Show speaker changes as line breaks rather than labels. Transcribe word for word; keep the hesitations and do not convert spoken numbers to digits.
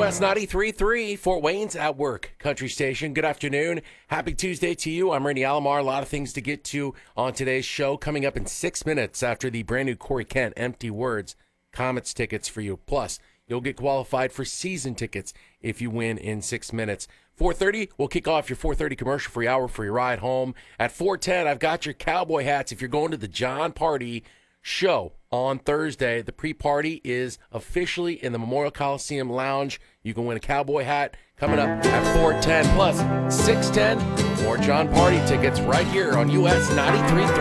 S ninety-three point three, Fort Wayne's at work, country station. Good afternoon. Happy Tuesday to you. I'm Randy Alomar. A lot of things to get to on today's show. Coming up in six minutes after the brand new Corey Kent Empty Words Comets tickets for you. Plus, you'll get qualified for season tickets if you win in six minutes. four thirty, we'll kick off your four thirty commercial-free hour for your ride home. At four ten, I've got your cowboy hats if you're going to the John Party show on Thursday. The pre-party is officially in the Memorial Coliseum Lounge. You can win a cowboy hat coming up at four ten. Plus, six ten, more John Party tickets right here on U S ninety-three point three.